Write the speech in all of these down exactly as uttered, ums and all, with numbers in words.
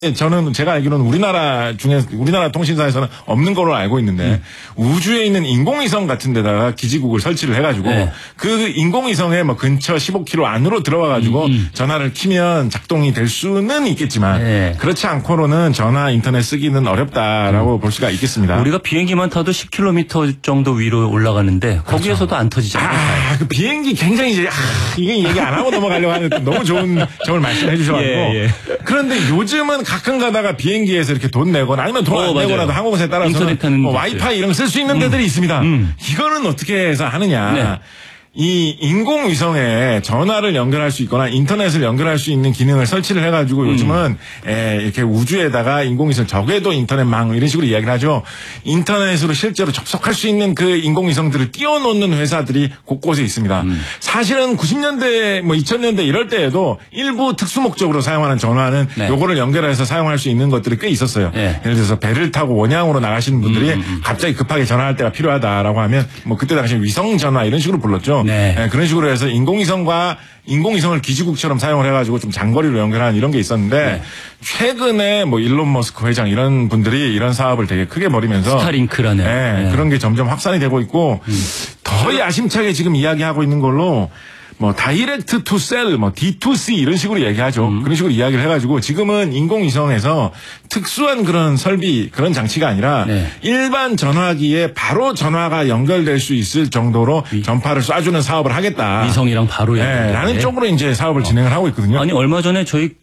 저는 제가 알기로는 우리나라 중에 우리나라 통신사에서는 없는 걸로 알고 있는데 음. 우주에 있는 인공위성 같은 데다가 기지국을 설치를 해가지고 네. 그 인공위성의 뭐 근처 십오 킬로미터 안으로 들어와가지고 음. 전화를 키면 작동이 될 수는 있겠지만 네. 그렇지 않고는 전화 인터넷 쓰기는 어렵다라고 음. 볼 수가 있겠습니다. 우리가 비행기만 타도 십 킬로미터 정도 위로 올라가는데 그렇죠. 거기에서도 안 터지잖아요. 아, 그 비행기 굉장히 이제 아, 이게 얘기 안 하고 넘어가려고 하는 너무 좋은 점을 말씀해 주셔가지고 예, 예. 그런데 요즘은 가끔 가다가 비행기에서 이렇게 돈 내거나 아니면 돈 안 어, 내거나도 항공사에 따라서는 뭐 와이파이 이런 거 쓸 수 있는 데들이 음. 있습니다. 음. 이거는 어떻게 해서 하느냐. 네. 이 인공위성에 전화를 연결할 수 있거나 인터넷을 연결할 수 있는 기능을 설치를 해가지고 음. 요즘은 에, 이렇게 우주에다가 인공위성 적외도 인터넷망 이런 식으로 이야기를 하죠. 인터넷으로 실제로 접속할 수 있는 그 인공위성들을 띄워놓는 회사들이 곳곳에 있습니다. 음. 사실은 구십 년대 뭐 이천 년대 이럴 때에도 일부 특수 목적으로 사용하는 전화는 네. 요거를 연결해서 사용할 수 있는 것들이 꽤 있었어요. 네. 예를 들어서 배를 타고 원양으로 나가시는 분들이 음. 갑자기 급하게 전화할 때가 필요하다라고 하면 뭐 그때 당시 위성 전화 이런 식으로 불렀죠. 네. 네, 그런 식으로 해서 인공위성과 인공위성을 기지국처럼 사용을 해가지고 좀 장거리로 연결하는 이런 게 있었는데 네. 최근에 뭐 일론 머스크 회장 이런 분들이 이런 사업을 되게 크게 벌이면서 스타링크라는 네, 네. 그런 게 점점 확산이 되고 있고 음. 더 야심차게 지금 이야기하고 있는 걸로 뭐 다이렉트 투 셀, 뭐 디 투 씨 이런 식으로 얘기하죠. 음. 그런 식으로 이야기를 해가지고 지금은 인공위성에서 특수한 그런 설비 그런 장치가 아니라 네. 일반 전화기에 바로 전화가 연결될 수 있을 정도로 위. 전파를 쏴주는 사업을 하겠다. 위성이랑 바로 연결. 네, 라는 쪽으로 이제 사업을 어. 진행을 하고 있거든요. 아니 얼마 전에 저희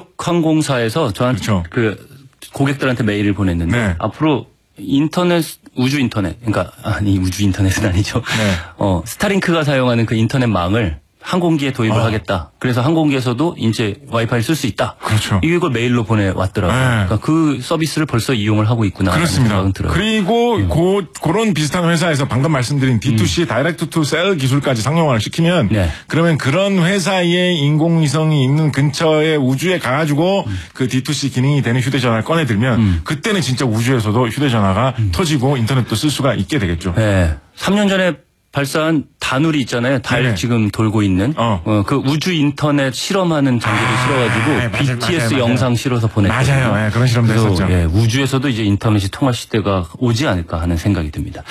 국적항공사에서 저한테 그렇죠. 그 고객들한테 메일을 보냈는데 네. 앞으로 인터넷 우주 인터넷 그러니까 아니 우주 인터넷은 아니죠. 네. 어 스타링크가 사용하는 그 인터넷망을 항공기에 도입을 어. 하겠다. 그래서 항공기에서도 이제 와이파이를 쓸 수 있다. 그렇죠. 이걸 메일로 보내왔더라고요. 네. 그러니까 그 서비스를 벌써 이용을 하고 있구나. 그렇습니다. 그리고 음. 고, 그런 비슷한 회사에서 방금 말씀드린 디 투 씨, 음. 다이렉트 투 셀 기술까지 상용화를 시키면 네. 그러면 그런 회사의 인공위성이 있는 근처에 우주에 가가지고 음. 그 디 투 씨 기능이 되는 휴대전화를 꺼내들면 음. 그때는 진짜 우주에서도 휴대전화가 음. 터지고 인터넷도 쓸 수가 있게 되겠죠. 네. 삼 년 전에 발사한 다누리 있잖아요. 달 네. 지금 돌고 있는 어. 어, 그 우주 인터넷 실험하는 장비를 아, 실어가지고 네, 맞아요, 비티에스 맞아요, 영상 맞아요. 실어서 보냈거든요. 맞아요. 네, 그런 실험도 했었죠. 예, 우주에서도 이제 인터넷이 통할 시대가 오지 않을까 하는 생각이 듭니다.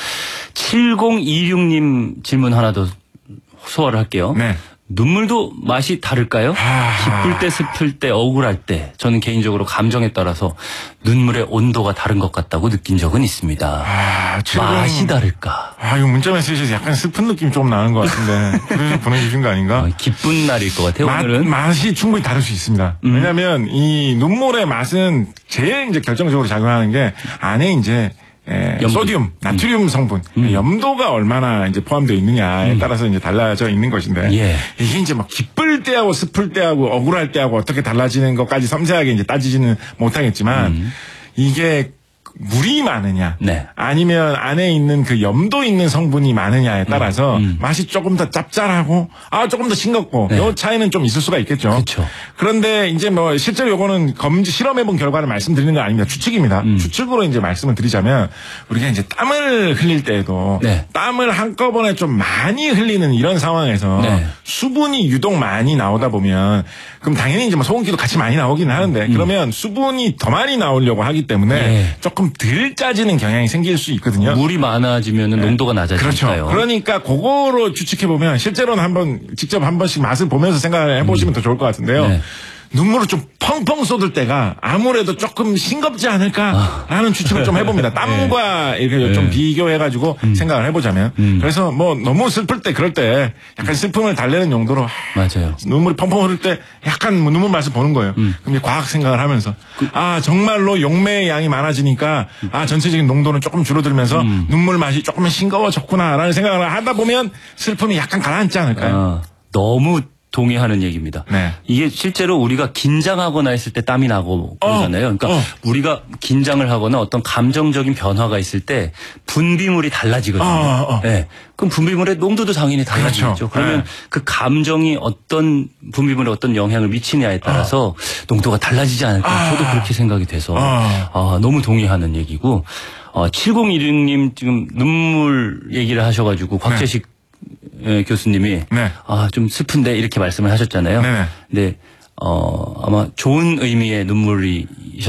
칠공이육 님 질문 하나 더 소화를 할게요. 네. 눈물도 맛이 다를까요? 아... 기쁠 때, 슬플 때, 억울할 때 저는 개인적으로 감정에 따라서 눈물의 온도가 다른 것 같다고 느낀 적은 있습니다. 아, 지금... 맛이 다를까? 아, 이거 문자 메시지에서 약간 슬픈 느낌이 좀 나는 것 같은데 그래서 보내주신 거 아닌가? 어, 기쁜 날일 것 같아요. 맛, 오늘은 맛이 충분히 다를 수 있습니다. 음. 왜냐하면 이 눈물의 맛은 제일 이제 결정적으로 작용하는 게 안에 이제 예, 소듐, 나트륨 음. 성분, 음. 염도가 얼마나 이제 포함되어 있느냐에 음. 따라서 이제 달라져 있는 것인데, 예. 이게 이제 막 기쁠 때하고 슬플 때하고 억울할 때하고 어떻게 달라지는 것까지 섬세하게 이제 따지지는 못하겠지만, 음. 이게 물이 많으냐, 네. 아니면 안에 있는 그 염도 있는 성분이 많으냐에 따라서 음, 음. 맛이 조금 더 짭짤하고, 아, 조금 더 싱겁고, 네. 요 차이는 좀 있을 수가 있겠죠. 그쵸. 그런데 이제 뭐 실제로 요거는 검지 실험해본 결과를 말씀드리는 건 아닙니다. 추측입니다. 음. 추측으로 이제 말씀을 드리자면, 우리가 이제 땀을 흘릴 때에도 네. 땀을 한꺼번에 좀 많이 흘리는 이런 상황에서 네. 수분이 유독 많이 나오다 보면, 그럼 당연히 이제 뭐 소금기도 같이 많이 나오긴 하는데, 음. 그러면 수분이 더 많이 나오려고 하기 때문에 네. 조금 덜 짜지는 경향이 생길 수 있거든요. 물이 많아지면 네. 농도가 낮아지니까요. 그렇죠. 그러니까 그거로 추측해보면 실제로는 한번 직접 한 번씩 맛을 보면서 생각을 해보시면 음. 더 좋을 것 같은데요. 네. 눈물을 좀 펑펑 쏟을 때가 아무래도 조금 싱겁지 않을까라는 아. 추측을 좀 해봅니다. 땀과 네. 이렇게 네. 좀 비교해가지고 음. 생각을 해보자면. 음. 그래서 뭐 너무 슬플 때 그럴 때 약간 슬픔을 달래는 용도로 맞아요. 눈물이 펑펑 흐를 때 약간 눈물 맛을 보는 거예요. 음. 그럼 이제 과학 생각을 하면서 그, 아 정말로 용매의 양이 많아지니까 아 전체적인 농도는 조금 줄어들면서 음. 눈물 맛이 조금 싱거워졌구나라는 생각을 하다 보면 슬픔이 약간 가라앉지 않을까요? 아, 너무 동의하는 얘기입니다. 네. 이게 실제로 우리가 긴장하거나 했을 때 땀이 나고 그러잖아요. 그러니까 어, 어. 우리가 긴장을 하거나 어떤 감정적인 변화가 있을 때 분비물이 달라지거든요. 어, 어. 네. 그럼 분비물의 농도도 당연히 달라지죠. 그렇죠. 그러면 네. 그 감정이 어떤 분비물에 어떤 영향을 미치냐에 따라서 어. 농도가 달라지지 않을까. 아. 저도 그렇게 생각이 돼서 아. 아, 너무 동의하는 얘기고 어, 칠공일육 님 지금 눈물 얘기를 하셔가지고 곽재식 네. 예, 교수님이 네. 아, 좀 슬픈데 이렇게 말씀을 하셨잖아요. 네. 근데 어, 아마 좋은 의미의 눈물이